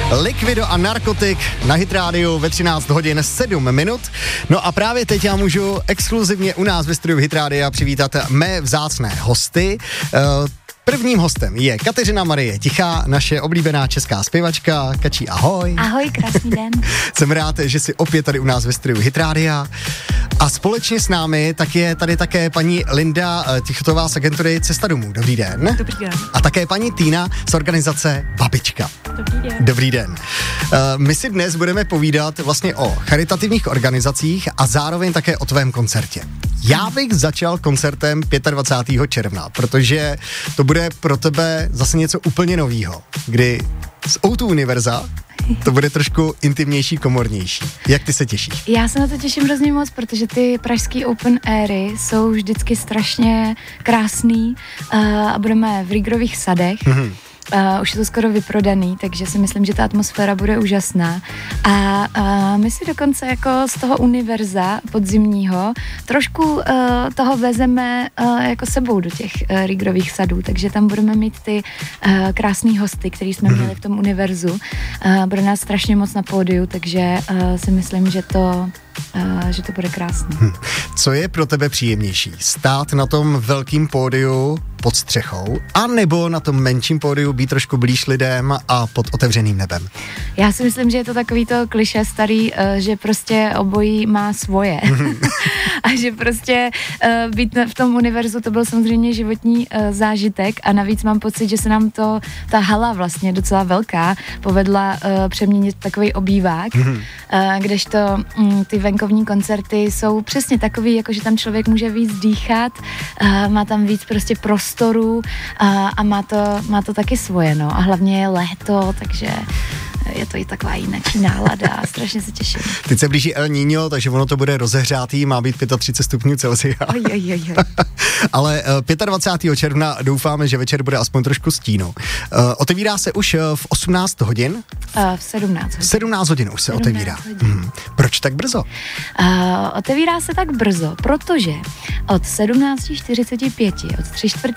Liquido a Narkotik na Hit Radio ve 13 hodin 7 minut. No a právě teď já můžu exkluzivně u nás ve studiu Hit Radia přivítat mé vzácné hosty. Prvním hostem je Kateřina Marie Tichá, naše oblíbená česká zpěvačka. Kačí, ahoj. Ahoj, krásný den. Jsem rád, že jsi opět tady u nás ve studiu Hit Radia. A společně s námi tak je tady také paní Linda Tichotová z agentury Cesta domů. Dobrý den. Dobrý den. A také paní Týna z organizace Babička. Dobrý den. Dobrý den. My si dnes budeme povídat vlastně o charitativních organizacích a zároveň také o tvém koncertě. Já bych začal koncertem 25. června, protože to bude pro tebe zase něco úplně novýho, kdy z O2 Univerza to bude trošku intimnější, komornější. Jak ty se těšíš? Já se na to těším hrozně moc, protože ty pražský open airy jsou vždycky strašně krásný a budeme v Rigrových sadech. Mm-hmm. Už je to skoro vyprodaný, takže si myslím, že ta atmosféra bude úžasná. A my si dokonce jako z toho univerza podzimního trošku toho vezeme jako sebou do těch Rigrových sadů, takže tam budeme mít ty krásný hosty, který jsme měli v tom univerzu. Bude nás strašně moc na pódiu, takže si myslím, že to bude krásný. Co je pro tebe příjemnější? Stát na tom velkým pódiu pod střechou, anebo na tom menším pódiu být trošku blíž lidem a pod otevřeným nebem? Já si myslím, že je to takový to klišé starý, že prostě obojí má svoje. A že prostě být v tom univerzu, to byl samozřejmě životní zážitek a navíc mám pocit, že se nám ta hala vlastně docela velká povedla přeměnit takový obývák, kdežto ty venkovní koncerty jsou přesně takový, jako že tam člověk může víc dýchat, má tam víc prostě prostoru a má to taky svoje, no. A hlavně je léto, takže je to i taková jinačí nálada a strašně se těším. Teď se blíží El Niño, takže ono to bude rozehřátý, má být 35 stupňů Celsia. Ale 25. června doufáme, že večer bude aspoň trošku stínu. Otevírá se už v 18 hodin? V 17 hodin. 17 hodin už se otevírá. Proč tak brzo? Otevírá se tak brzo, protože od 17:45, od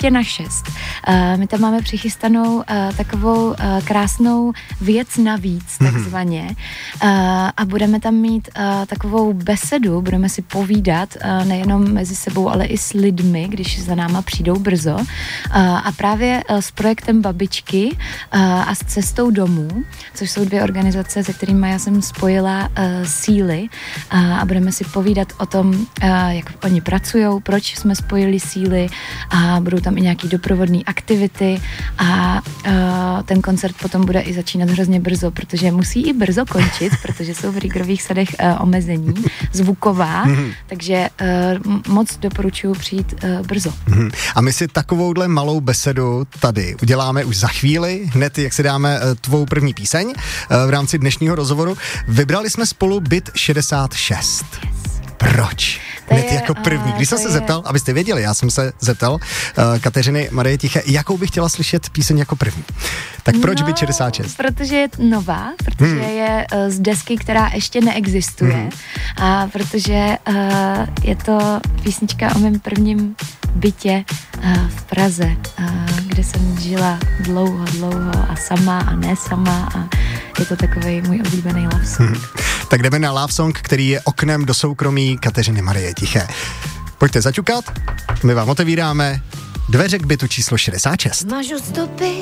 5:45, my tam máme přichystanou takovou krásnou věc navíc, takzvaně. A budeme tam mít takovou besedu, budeme si povídat nejenom mezi sebou, ale i s lidmi, když za náma přijdou brzo. A právě s projektem Babičky a s Cestou domů, což jsou dvě organizace, se kterými já jsem spojila síly a budeme si povídat o tom, jak oni pracujou, proč jsme spojili síly a budou tam i nějaký doprovodné aktivity a ten koncert potom bude i začínat hrozně brzo, protože musí i brzo končit, protože jsou v Rigrových sadech omezení zvuková, takže moc doporučuji přijít brzo. A my si takovouhle malou besedu tady uděláme už za chvíli, hned jak si dáme tvou první píseň v rámci dnešního rozhovoru. Vybrali jsme spolu Byt 66. Proč? Hned jako první. Když jsem se zeptal, abyste věděli, já jsem se zeptal Kateřiny Marie Tiché, jakou bych chtěla slyšet píseň jako první. Tak proč Byt 66? Protože je nová, protože je z desky, která ještě neexistuje a protože je to písnička o mém prvním bytě v Praze, kde jsem žila dlouho a sama a ne sama a je to takovej můj oblíbený love song. Tak jdeme na love song, který je oknem do soukromí Kateřiny Marie Tiché. Pojďte zaťukat, my vám otevíráme dveře k bytu číslo 66. Mažu stopy